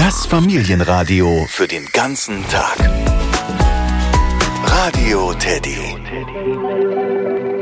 Das Familienradio für den ganzen Tag. Radio Teddy.